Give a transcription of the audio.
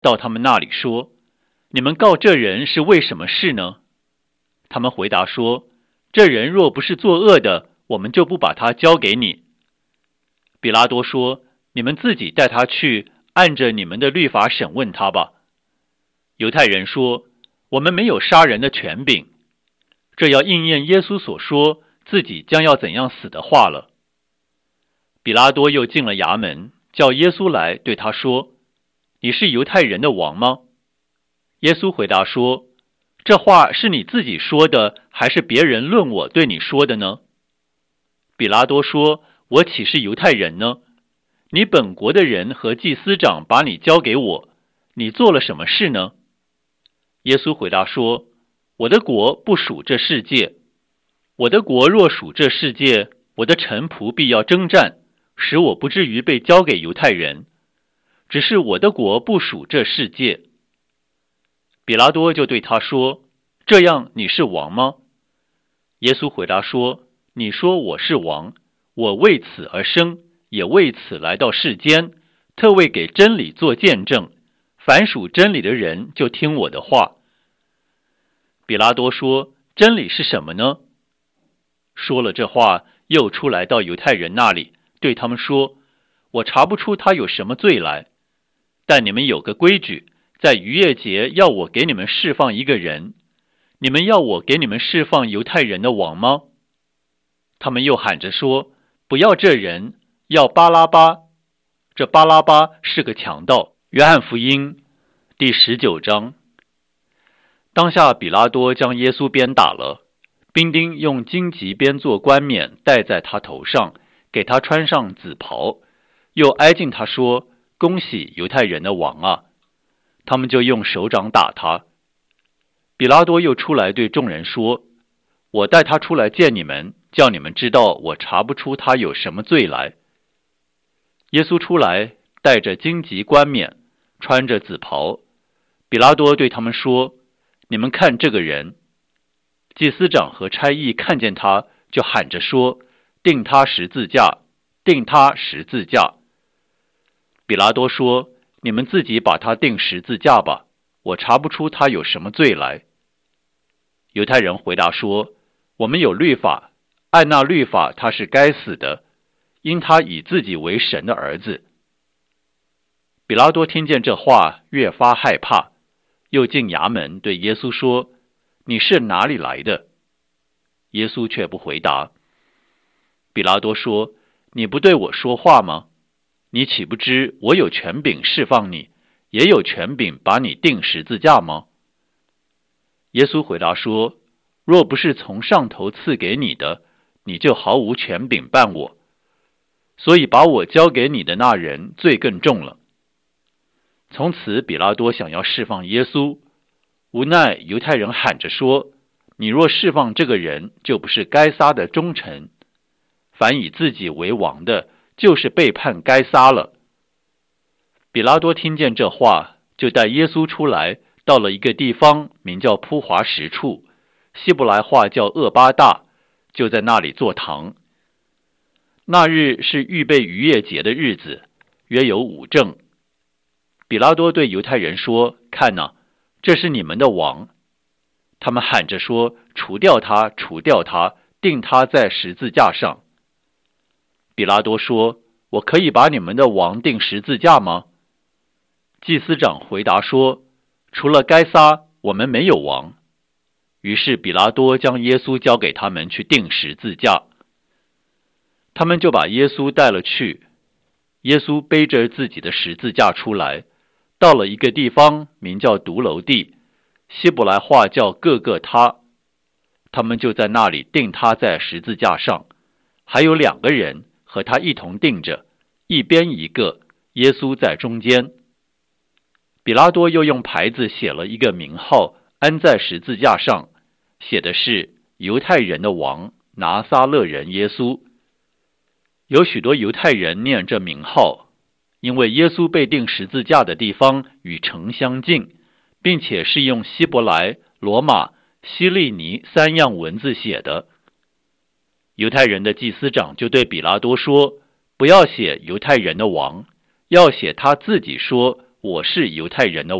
到他们那里说：你们告这人是为什么事呢？他们回答说：这人若不是作恶的，我们就不把他交给你。比拉多说：你们自己带他去，按着你们的律法审问他吧。犹太人说：我们没有杀人的权柄。这要应验耶稣所说自己将要怎样死的话了。比拉多又进了衙门，叫耶稣来，对他说：你是犹太人的王吗？耶稣回答说：这话是你自己说的，还是别人论我对你说的呢？比拉多说：我岂是犹太人呢？你本国的人和祭司长把你交给我，你做了什么事呢？耶稣回答说：我的国不属这世界。我的国若属这世界，我的臣仆必要征战，使我不至于被交给犹太人。只是我的国不属这世界。比拉多就对他说：这样你是王吗？耶稣回答说：你说我是王，我为此而生，也为此来到世间，特为给真理做见证。凡属真理的人就听我的话。比拉多说：真理是什么呢？说了这话，又出来到犹太人那里，对他们说：我查不出他有什么罪来，但你们有个规矩，在逾越节要我给你们释放一个人，你们要我给你们释放犹太人的王吗？他们又喊着说：不要这人，要巴拉巴。这巴拉巴是个强盗。约翰福音第19章。当下比拉多将耶稣鞭打了，兵丁用荆棘编做冠冕戴在他头上，给他穿上紫袍，又挨近他说：恭喜犹太人的王啊！他们就用手掌打他。比拉多又出来对众人说：我带他出来见你们，叫你们知道我查不出他有什么罪来。耶稣出来，戴着荆棘冠冕，穿着紫袍。比拉多对他们说：你们看这个人。祭司长和差役看见他，就喊着说：钉他十字架，钉他十字架。比拉多说：你们自己把他钉十字架吧，我查不出他有什么罪来。犹太人回答说：我们有律法，按那律法他是该死的，因他以自己为神的儿子。比拉多听见这话，越发害怕，又进衙门对耶稣说：你是哪里来的？耶稣却不回答。比拉多说：你不对我说话吗？你岂不知我有权柄释放你，也有权柄把你钉十字架吗？耶稣回答说：若不是从上头赐给你的，你就毫无权柄办我。所以把我交给你的那人罪更重了。从此比拉多想要释放耶稣，无奈犹太人喊着说：你若释放这个人，就不是该撒的忠臣。凡以自己为王的，就是背叛该撒了。比拉多听见这话，就带耶稣出来，到了一个地方，名叫铺华石处，希伯来话叫厄巴大，就在那里坐堂。那日是预备逾越节的日子，约有5正。比拉多对犹太人说：看哪，这是你们的王。他们喊着说：除掉他，除掉他，钉他在十字架上。比拉多说：我可以把你们的王钉十字架吗？祭司长回答说：除了该撒，我们没有王。于是比拉多将耶稣交给他们去钉十字架。他们就把耶稣带了去。耶稣背着自己的十字架出来，到了一个地方，名叫独楼地，希伯来话叫各个他。他们就在那里钉他在十字架上，还有2个人和他一同钉着，一边一个，耶稣在中间。比拉多又用牌子写了一个名号，安在十字架上，写的是犹太人的王，拿撒勒人耶稣。有许多犹太人念这名号，因为耶稣被钉十字架的地方与城相近，并且是用希伯来、罗马、希利尼3样文字写的。犹太人的祭司长就对比拉多说：不要写犹太人的王，要写他自己说我是犹太人呢？